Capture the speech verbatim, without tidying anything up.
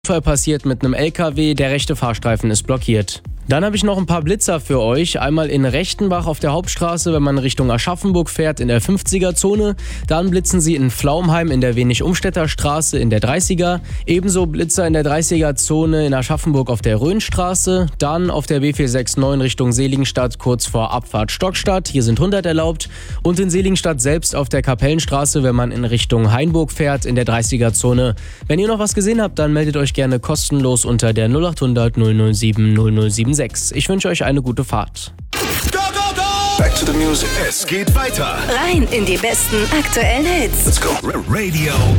Unfall passiert mit einem L K W, der rechte Fahrstreifen ist blockiert. Dann habe ich noch ein paar Blitzer für euch. Einmal in Rechtenbach auf der Hauptstraße, wenn man Richtung Aschaffenburg fährt, in der fünfziger-Zone. Dann blitzen sie in Pflaumheim in der Wenig-Umstädter Straße in der dreißiger. Ebenso Blitzer in der dreißiger-Zone in Aschaffenburg auf der Rhönstraße. Dann auf der B vier sechs neun Richtung Seligenstadt kurz vor Abfahrt Stockstadt. Hier sind hundert erlaubt. Und in Seligenstadt selbst auf der Kapellenstraße, wenn man in Richtung Hainburg fährt, in der dreißiger-Zone. Wenn ihr noch was gesehen habt, dann meldet euch gerne kostenlos unter der null acht hundert null null sieben null null sieben sechs. Ich wünsche euch eine gute Fahrt. Go, go, go! Back to the music. Es geht weiter. Rein in die besten aktuellen Hits. Let's go. Radio